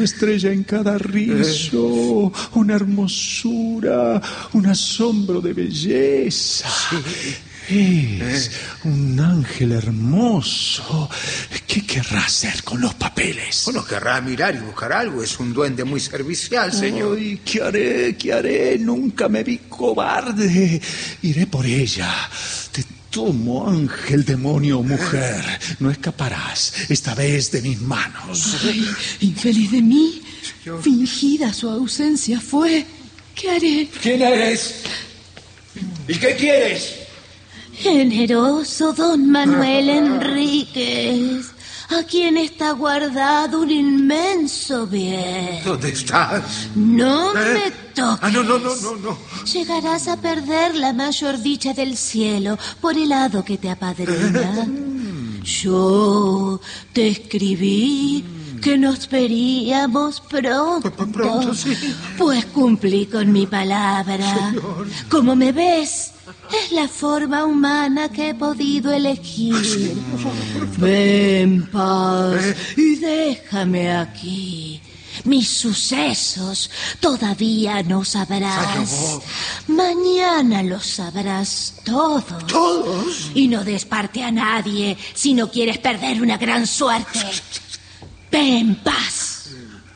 una estrella en cada rizo, una hermosura, un asombro de belleza. Es un ángel hermoso. ¿Qué querrá hacer con los papeles? Bueno, querrá mirar y buscar algo. Es un duende muy servicial, señor. Ay, ¿qué haré? ¿Qué haré? Nunca me vi cobarde. Iré por ella. Te tomo, ángel, demonio, mujer. No escaparás, esta vez de mis manos. Ay, infeliz de mí. Señor. Fingida su ausencia fue. ¿Qué haré? ¿Quién eres? ¿Y qué quieres? Generoso don Manuel Enríquez, a quien está guardado un inmenso bien. ¿Dónde estás? No me toques. No. Llegarás a perder la mayor dicha del cielo por el hado que te apadrina. Yo te escribí que nos veríamos pronto. Pronto, sí. Pues cumplí con mi palabra. Señor. Como me ves, es la forma humana que he podido elegir. Ven, paz, y déjame aquí. Mis sucesos todavía no sabrás. Señor. Mañana los sabrás todos. ¿Todos? Y no des parte a nadie si no quieres perder una gran suerte. Ven en paz.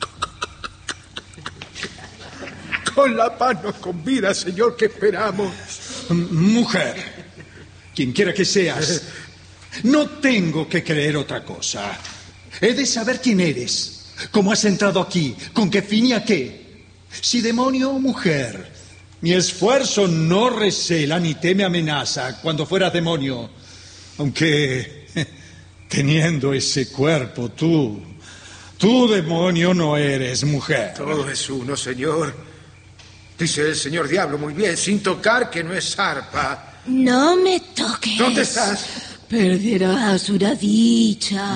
Con la mano con vida, señor, ¿qué esperamos? Mujer, quien quiera que seas, no tengo que creer otra cosa. He de saber quién eres, cómo has entrado aquí, con qué fin y a qué. Si demonio o mujer, mi esfuerzo no recela ni teme amenaza cuando fueras demonio. Aunque, teniendo ese cuerpo, tú, demonio, no eres mujer. Todo es uno, señor. Dice el señor Diablo muy bien, sin tocar que no es zarpa. No me toques. ¿Dónde estás? Perderás una dicha.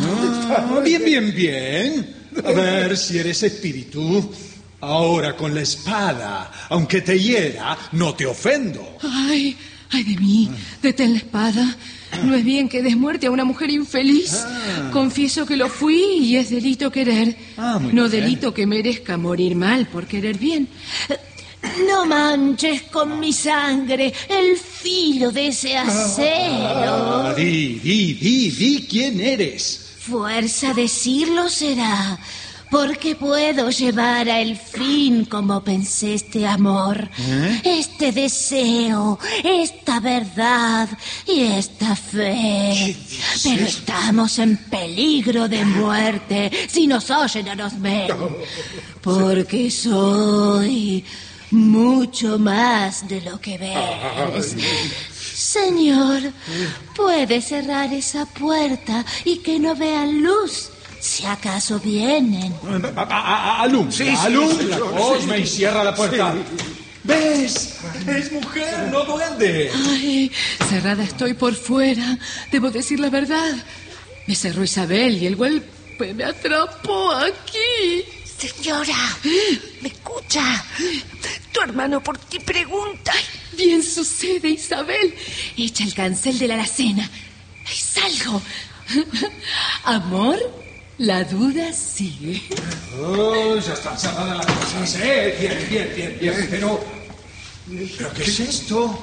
Bien. A ver si eres espíritu. Ahora con la espada, aunque te hiera, no te ofendo. Ay de mí. Detén la espada. No es bien que des muerte a una mujer infeliz. Confieso que lo fui y es delito querer. Muy no bien. delito que merezca morir mal por querer bien. No manches con mi sangre el filo de ese acero. Di quién eres. Fuerza decirlo será, porque puedo llevar a el fin como pensé este amor, este deseo, esta verdad y esta fe. Pero estamos en peligro de muerte si nos oyen o nos ven, porque soy mucho más de lo que ves. Señor, puede cerrar esa puerta y que no vean luz, si acaso vienen. Alumbra la cosma y cierra la puerta. ¿Ves? Es mujer, no duende. Ay, cerrada estoy por fuera. Debo decir la verdad. Me cerró Isabel y el golpe me atrapó aquí. Señora, ¿me escucha? Tu hermano por ti pregunta. Bien sucede, Isabel. Echa el cancel de la alacena. Es algo. Amor, la duda sigue. Ya están cerradas las cosas, Bien. Pero ¿qué es esto?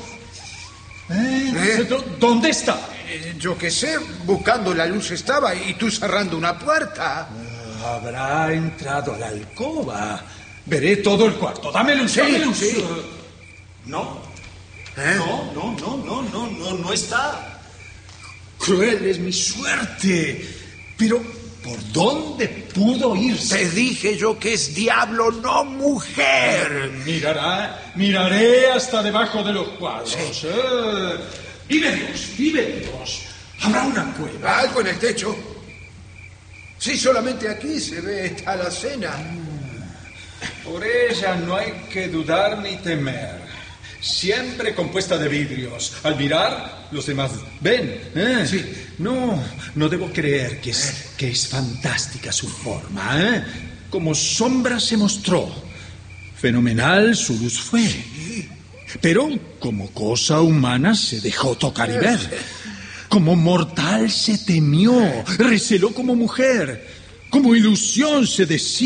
¿Dónde está? Yo qué sé, buscando la luz estaba y tú cerrando una puerta. Habrá entrado a la alcoba. Veré todo el cuarto. Dame luz, dame luz. Sí. No. No está. Cruel es mi suerte. Pero, ¿por dónde pudo irse? Te dije yo que es diablo, no mujer. Miraré hasta debajo de los cuadros. Vive Dios. Habrá una cueva. Algo en el techo. Sí, solamente aquí se ve esta alacena. Por ella no hay que dudar ni temer. Siempre compuesta de vidrios. Al mirar, los demás ven. Sí. No debo creer que es fantástica su forma. Como sombra se mostró. Fenomenal su luz fue. Pero como cosa humana se dejó tocar y ver. Como mortal se temió, receló como mujer, como ilusión se decía.